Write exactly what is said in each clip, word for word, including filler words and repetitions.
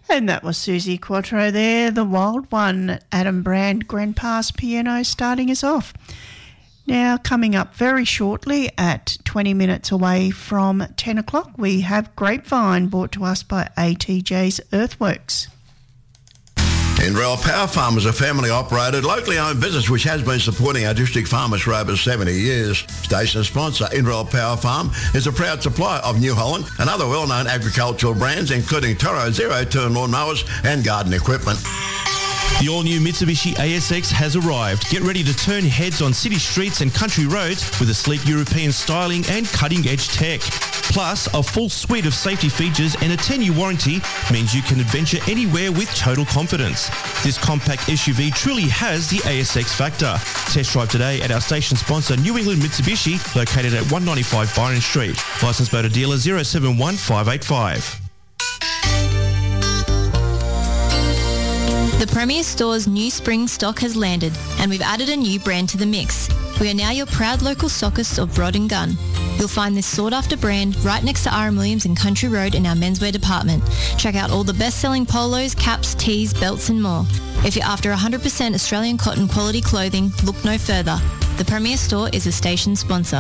And that was Susie Quattro there, the wild one, Adam Brand Grand Pass Piano starting us off. Now, coming up very shortly at twenty minutes away from ten o'clock, we have Grapevine brought to us by A T J's Earthworks. Inverell Power Farm is a family-operated, locally owned business which has been supporting our district farmers for over seventy years. Station sponsor Inverell Power Farm is a proud supplier of New Holland and other well-known agricultural brands, including Toro zero-turn lawnmowers and garden equipment. The all-new Mitsubishi A S X has arrived. Get ready to turn heads on city streets and country roads with a sleek European styling and cutting-edge tech. Plus, a full suite of safety features and a ten-year warranty means you can adventure anywhere with total confidence. This compact S U V truly has the A S X factor. Test drive today at our station sponsor New England Mitsubishi, located at one ninety-five Byron Street. Licensed motor dealer zero seven one five eight five. The Premier Store's new spring stock has landed, and we've added a new brand to the mix. We are now your proud local stockists of Rod and Gun. You'll find this sought-after brand right next to R M Williams in Country Road in our menswear department. Check out all the best-selling polos, caps, tees, belts and more. If you're after one hundred percent Australian cotton quality clothing, look no further. The Premier Store is a station sponsor.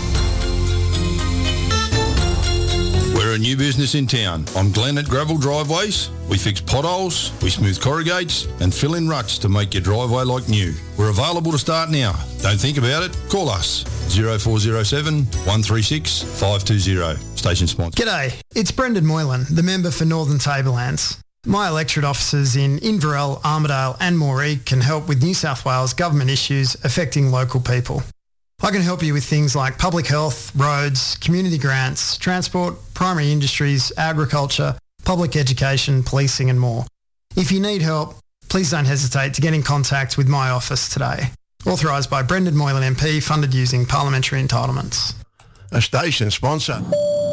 We're a new business in town. I'm Glenn at Gravel Driveways. We fix potholes, we smooth corrugates and fill in ruts to make your driveway like new. We're available to start now. Don't think about it. Call us. zero four zero seven, one three six, five two zero. Station sponsor. G'day. It's Brendan Moylan, the member for Northern Tablelands. My electorate offices in Inverell, Armidale and Moree can help with New South Wales government issues affecting local people. I can help you with things like public health, roads, community grants, transport, primary industries, agriculture, public education, policing and more. If you need help, please don't hesitate to get in contact with my office today. Authorised by Brendan Moylan M P, funded using parliamentary entitlements. A station sponsor.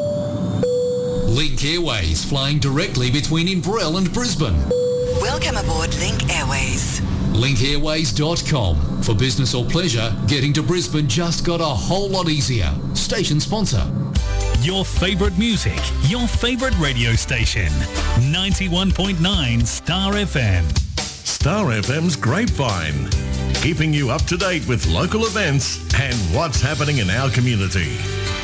Link Airways, flying directly between Inverell and Brisbane. Welcome aboard Link Airways. link airways dot com. For business or pleasure, getting to Brisbane just got a whole lot easier. Station sponsor. Your favourite music, your favourite radio station. ninety-one point nine Star F M. Star F M's Grapevine. Keeping you up to date with local events and what's happening in our community.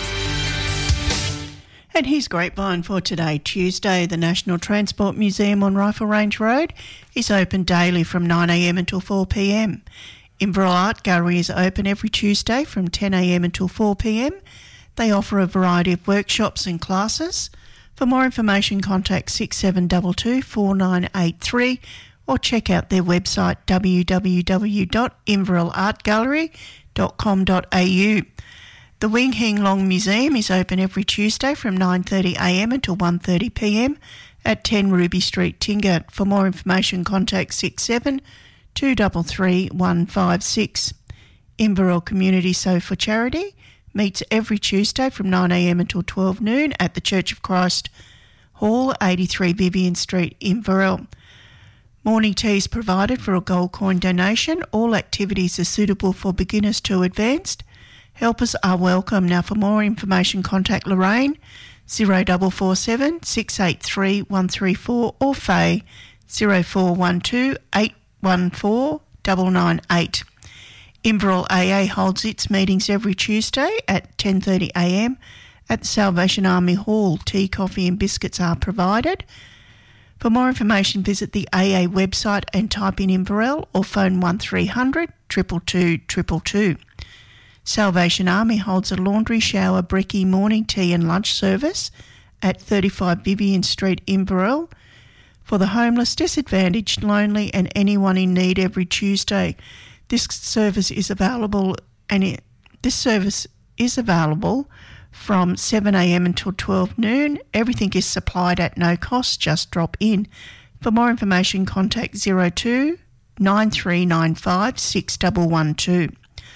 And here's Grapevine for today, Tuesday. The National Transport Museum on Rifle Range Road is open daily from nine a m until four p m. Inverell Art Gallery is open every Tuesday from ten a m until four p m. They offer a variety of workshops and classes. For more information, contact six seven two two, four nine eight three or check out their website w w w dot inverell art gallery dot com dot a u. The Wing Hing Long Museum is open every Tuesday from nine thirty a m until one thirty p m at ten Ruby Street, Tingert. For more information, contact six seven two three three, one five six. Inverell Community Sew for Charity meets every Tuesday from nine a m until twelve noon at the Church of Christ Hall, eighty-three Vivian Street, Inverell. Morning tea is provided for a gold coin donation. All activities are suitable for beginners to advanced. Helpers are welcome. Now, for more information, contact Lorraine, zero four four seven, six eight three, one three four or Faye, zero four one two, eight one four, nine nine eight. Inverell A A holds its meetings every Tuesday at ten thirty a m at the Salvation Army Hall. Tea, coffee and biscuits are provided. For more information, visit the A A website and type in Inverell or phone one three hundred, two two two, two two two. Salvation Army holds a laundry, shower, brekkie, morning tea and lunch service at thirty-five Vivian Street, Inverell, for the homeless, disadvantaged, lonely and anyone in need every Tuesday. This service is available and it, this service is available from seven a m until twelve noon. Everything is supplied at no cost, just drop in. For more information, contact zero two nine three nine five six one one two.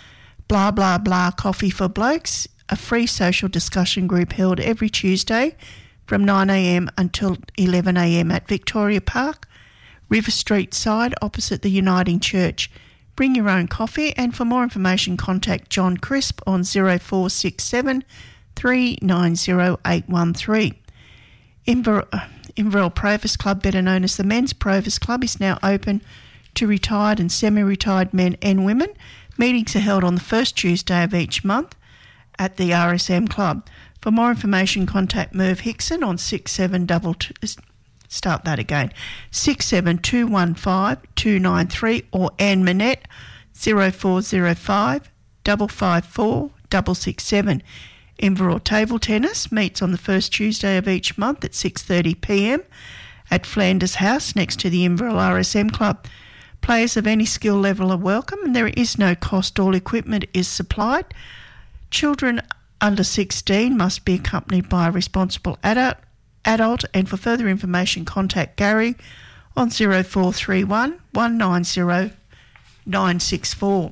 Blah Blah Blah Coffee for Blokes, a free social discussion group held every Tuesday from nine a m until eleven a m at Victoria Park, River Street side opposite the Uniting Church. Bring your own coffee, and for more information contact John Crisp on zero four six seven, three nine zero eight one three. Inver- Inverell Provis Club, better known as the Men's Provis Club, is now open to retired and semi-retired men and women. Meetings are held on the first Tuesday of each month at the R S M Club. For more information, contact Merv Hickson on six seven two two, start that again, six seven two one five two nine three, or Anne Manette zero four zero five five five four six six seven. Inverell Table Tennis meets on the first Tuesday of each month at six thirty p m at Flanders House next to the Inverell R S M Club. Players of any skill level are welcome and there is no cost. All equipment is supplied. Children under sixteen must be accompanied by a responsible adult, adult and for further information contact Gary on zero four three one one nine zero nine six four.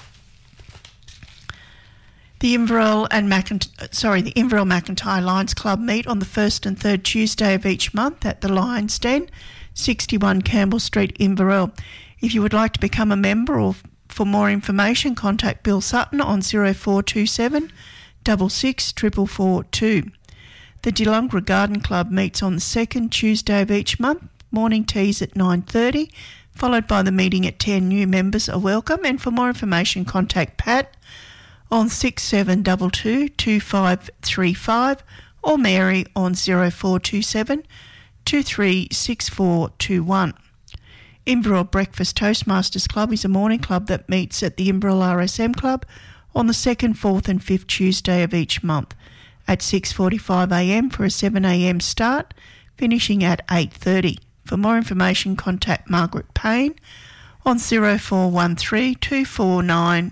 The Inverell and Macint- sorry, the Inverell McIntyre Lions Club meet on the first and third Tuesday of each month at the Lions Den, sixty-one Campbell Street, Inverell. If you would like to become a member or for more information, contact Bill Sutton on zero four two seven six six four four two. The Delungra Garden Club meets on the second Tuesday of each month. Morning teas at nine thirty, followed by the meeting at ten. New members are welcome, and for more information, contact Pat on six seven two two two five three five or Mary on zero four two seven two three six four two one. Inverell Breakfast Toastmasters Club is a morning club that meets at the Inverell R S M Club on the second, fourth and fifth Tuesday of each month at six forty-five a m for a seven a m start, finishing at eight thirty. For more information, contact Margaret Payne on zero four one three two four nine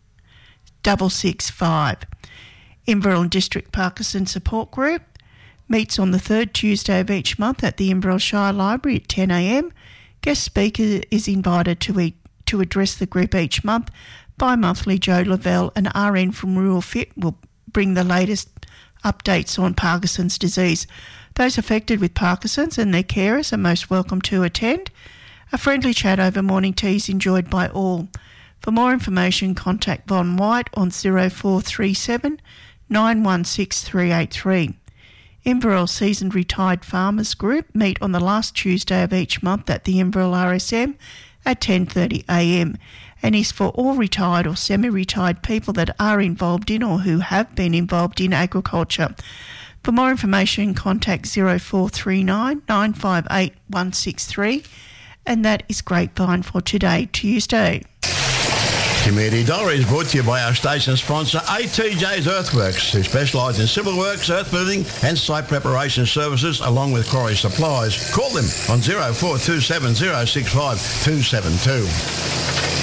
six six five. Inverell District Parkinson Support Group meets on the third Tuesday of each month at the Inverell Shire Library at ten a m. Guest speaker is invited to eat, to address the group each month. Bi-monthly Joe Lavelle, an R N from Rural Fit, will bring the latest updates on Parkinson's disease. Those affected with Parkinson's and their carers are most welcome to attend. A friendly chat over morning tea is enjoyed by all. For more information, contact Von White on zero four three seven nine one six three eight three. Inverell Seasoned Retired Farmers Group meet on the last Tuesday of each month at the Inverell R S M at ten thirty a m and is for all retired or semi-retired people that are involved in or who have been involved in agriculture. For more information, contact zero four three nine nine five eight one six three, and that is Grapevine for today, Tuesday. Community Dollar is brought to you by our station sponsor A T J's Earthworks, who specialise in civil works, earth moving and site preparation services along with quarry supplies. Call them on zero four two seven zero six five two seven two.